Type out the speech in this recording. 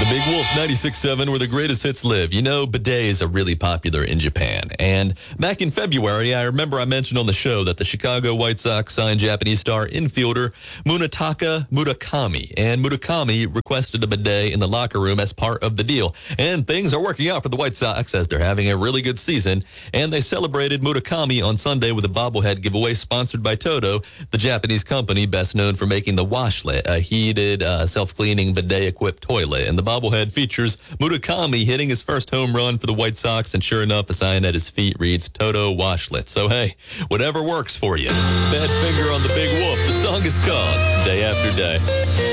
The Big Wolf 96.7, where the greatest hits live. You know, bidets are really popular in Japan. And back in February, I remember I mentioned on the show that the Chicago White Sox signed Japanese star infielder Munetaka Murakami. And Murakami requested a bidet in the locker room as part of the deal. And things are working out for the White Sox as they're having a really good season. And they celebrated Murakami on Sunday with a bobblehead giveaway sponsored by Toto, the Japanese company best known for making the washlet, a heated, self-cleaning bidet-equipped toilet. And the bobblehead features Murakami hitting his first home run for the White Sox, and sure enough, the sign at his feet reads Toto Washlet. So hey, whatever works for you. Bad finger on the Big Wolf. The song is called Day After Day.